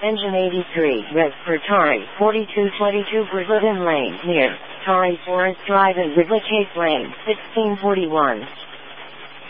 Engine 83, red for Tari, 4222 Brazilian Lane, near Tari Forest Drive and Ridley Cape Lane, 1641.